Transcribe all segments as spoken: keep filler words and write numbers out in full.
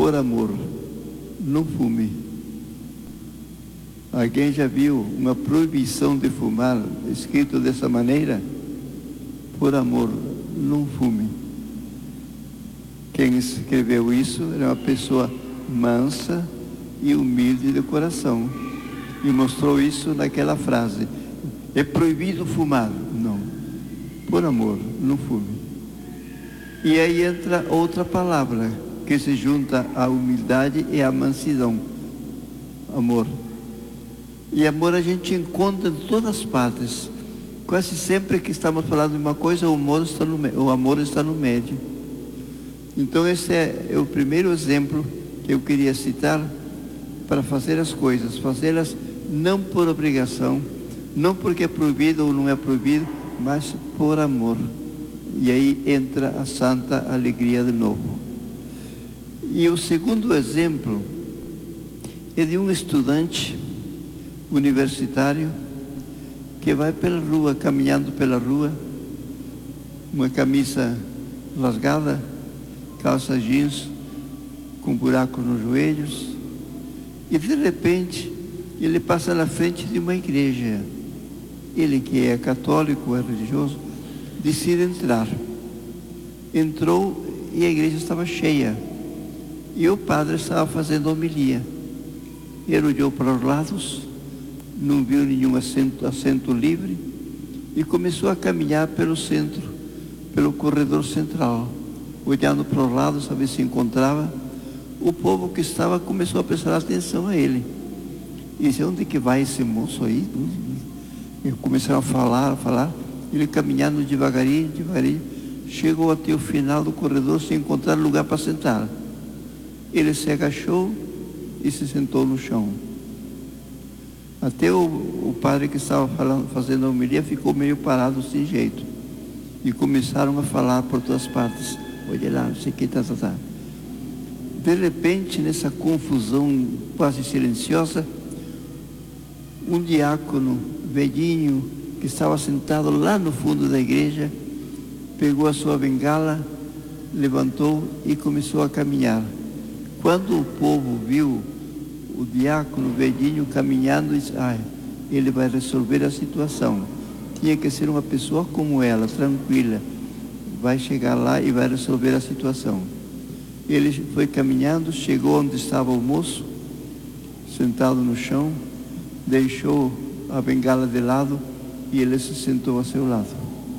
por amor, não fume. Alguém já viu uma proibição de fumar escrito dessa maneira? Por amor, não fume. Quem escreveu isso era uma pessoa mansa e humilde de coração. E mostrou isso naquela frase. É proibido fumar? Não. Por amor, não fume. E aí entra outra palavra que se junta à humildade e à mansidão. Amor. E amor a gente encontra em todas as partes. Quase sempre que estamos falando de uma coisa, o amor está no, o amor está no médio. Então esse é, é o primeiro exemplo que eu queria citar para fazer as coisas. Fazê-las não por obrigação, não porque é proibido ou não é proibido, mas por amor. E aí entra a santa alegria de novo. E o segundo exemplo é de um estudante universitário que vai pela rua, caminhando pela rua, uma camisa rasgada, calça jeans com buraco nos joelhos, e de repente ele passa na frente de uma igreja. Ele, que é católico, é religioso, decide entrar. Entrou e a igreja estava cheia. E o padre estava fazendo homilia. Ele olhou para os lados, não viu nenhum assento, assento livre, e começou a caminhar pelo centro, pelo corredor central, olhando para os lados, saber se encontrava. O povo que estava começou a prestar atenção a ele. E disse: onde que vai esse moço aí? E começaram a falar, a falar. Ele caminhando devagarinho, devagarinho, chegou até o final do corredor sem encontrar lugar para sentar. Ele se agachou e se sentou no chão. Até o, o padre que estava falando, fazendo a homilia ficou meio parado sem jeito. E começaram a falar por todas partes. Olha lá, não sei o que, tá, tá, tá. De repente, nessa confusão quase silenciosa, um diácono velhinho que estava sentado lá no fundo da igreja pegou a sua bengala, levantou e começou a caminhar. Quando o povo viu o diácono velhinho caminhando, disse: ah, ele vai resolver a situação. Tinha que ser uma pessoa como ela, tranquila, vai chegar lá e vai resolver a situação. Ele foi caminhando, chegou onde estava o moço, sentado no chão, deixou a bengala de lado e ele se sentou ao seu lado.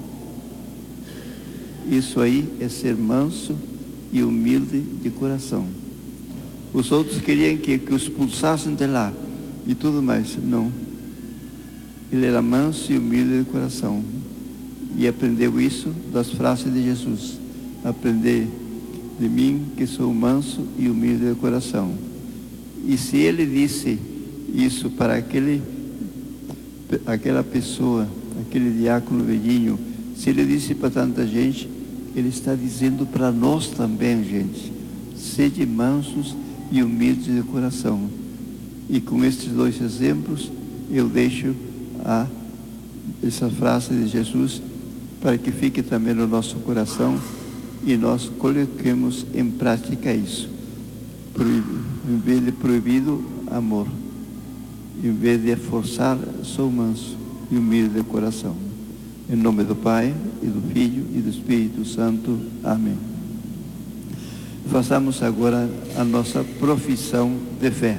Isso aí é ser manso e humilde de coração. Os outros queriam que, que os expulsassem de lá e tudo mais. Não. Ele era manso e humilde de coração. E aprendeu isso das frases de Jesus. Aprender de mim, que sou manso e humilde de coração. E se ele disse isso para aquele, aquela pessoa, aquele diácono velhinho, se ele disse para tanta gente, ele está dizendo para nós também, gente. Sede mansos e humildes de coração. E com estes dois exemplos, eu deixo a, essa frase de Jesus para que fique também no nosso coração e nós coloquemos em prática isso. Proibido, em vez de proibido, amor. Em vez de forçar, sou manso e humilde de coração. Em nome do Pai, e do Filho, e do Espírito Santo. Amém. Façamos agora a nossa profissão de fé.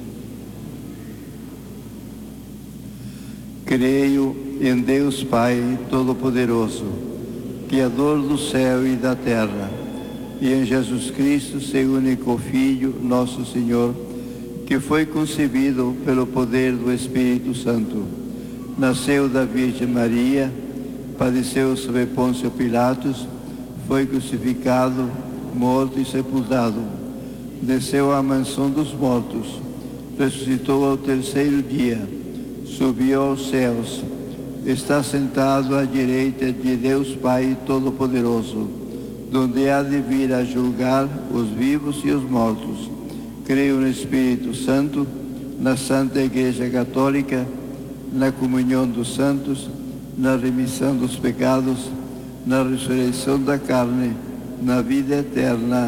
Creio em Deus Pai Todo-Poderoso, Criador do céu e da terra, e em Jesus Cristo, seu único Filho, nosso Senhor, que foi concebido pelo poder do Espírito Santo. Nasceu da Virgem Maria, padeceu sob Pôncio Pilatos, foi crucificado, morto e sepultado. Desceu à mansão dos mortos, ressuscitou ao terceiro dia, subiu aos céus, está sentado à direita de Deus Pai Todo-Poderoso, donde há de vir a julgar os vivos e os mortos. Creio no Espírito Santo, na Santa Igreja Católica, na comunhão dos santos, na remissão dos pecados, na ressurreição da carne, na vida eterna.